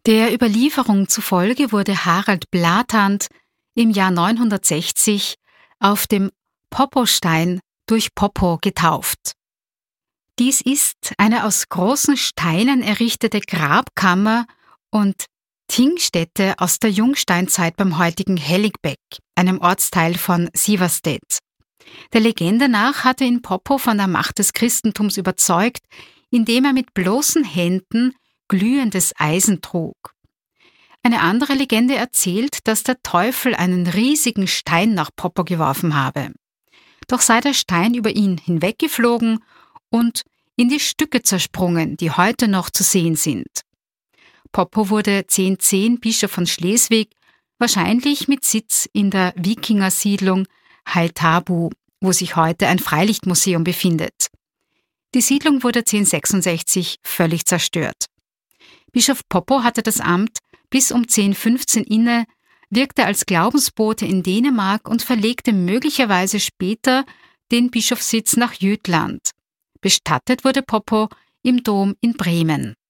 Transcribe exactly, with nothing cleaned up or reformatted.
Der Überlieferung zufolge wurde Harald Blathand im Jahr neunhundertsechzig auf dem Popostein durch Poppo getauft. Dies ist eine aus großen Steinen errichtete Grabkammer und Thingstätte aus der Jungsteinzeit beim heutigen Helligbeck, einem Ortsteil von Sieverstedt. Der Legende nach hatte ihn Poppo von der Macht des Christentums überzeugt, indem er mit bloßen Händen glühendes Eisen trug. Eine andere Legende erzählt, dass der Teufel einen riesigen Stein nach Poppo geworfen habe. Doch sei der Stein über ihn hinweggeflogen und in die Stücke zersprungen, die heute noch zu sehen sind. Poppo wurde zehn zehn Bischof von Schleswig, wahrscheinlich mit Sitz in der Wikingersiedlung Haithabu, wo sich heute ein Freilichtmuseum befindet. Die Siedlung wurde zehn sechsundsechzig völlig zerstört. Bischof Poppo hatte das Amt bis um zehn fünfzehn inne, wirkte als Glaubensbote in Dänemark und verlegte möglicherweise später den Bischofssitz nach Jütland. Bestattet wurde Poppo im Dom in Bremen.